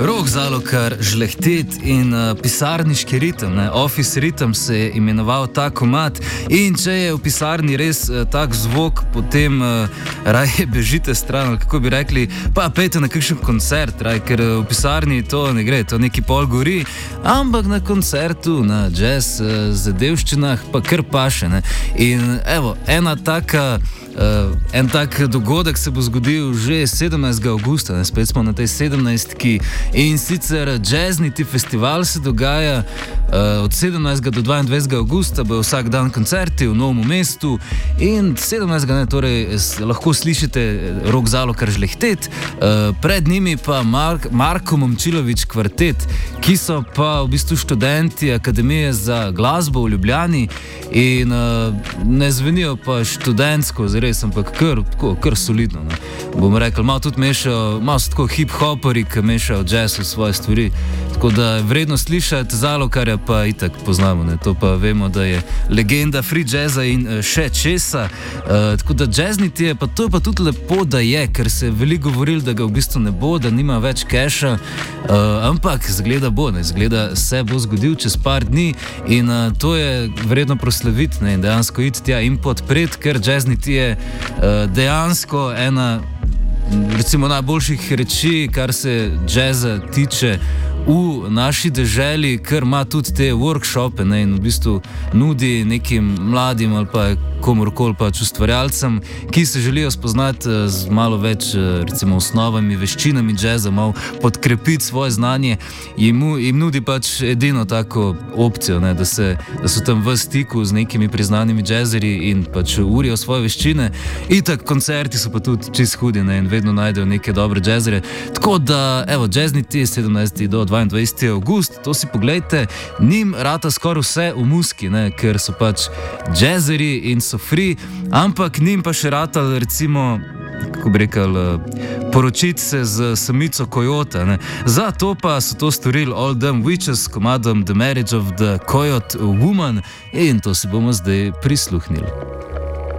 Rok Zalokar, žlehtet in pisarniški ritem, office ritem se je imenoval ta komad. In če je v pisarni res tak zvok, potem raje bežite stran, kako bi rekli, pa pejte na kakšen koncert, ker v pisarni to ne gre, to neki pol gori, ampak na koncertu, na jazz zadevščinah pa kar paše. In evo, en tak dogodek se bo zgodil že 17. augusta, spet smo na tej 17. In sicer Jazzniti festival se dogaja od 17. do 22. augusta, bo vsak dan koncerti v Novem mestu in 17. Torej lahko slišite Rok Zalokar žlehtet, pred njimi pa Marko Momčilović kvartet, ki so pa v bistvu študenti Akademije za glasbo v Ljubljani in ne zvenijo pa študentsko, res, ampak kar solidno. Bom rekel, malo tudi mešajo, malo so tako hip-hoperi, ki mešajo jazz v svoje stvari. Tako da je vredno slišati, Zalokarja pa itak poznamo, to pa vemo, da je legenda free jazza in še česa. Tako da Jazzniti je, pa to je pa tudi lepo, da je, ker se je veliko govoril, da ga v bistvu ne bo, da nima več keša, ampak zgleda bo, zgleda se bo zgodil čez par dni in to je vredno proslaviti, in dejansko iti tja in podpreti, ker Jazzniti je dejansko ena recimo najboljših reči, kar se jazza tiče v naši deželi, ker ima tudi te workshope in v bistvu nudi nekim mladim ali pa komorkoli pač ustvarjalcem, ki se želijo spoznati z malo več recimo osnovami, veščinami jazza, malo podkrepiti svoje znanje, jim nudi pač edino tako opcijo, da so tam v stiku z nekimi priznanimi jazzerji in pač urijo svoje veščine. Itak koncerti so pa tudi čist hudi in vedno najdejo neke dobre jazzere. Tako da, evo, Jazzniti 17. do 22. august, to si poglejte, njim rata skoraj vse v muski, ker so pač jazzeri in so free, ampak njim pa še ratal recimo, kako bi rekel, poročiti se z samico Kojota. Zato pa so to storili All Them Witches s komadom The Marriage of the Coyote Woman in to si bomo zdaj prisluhnili.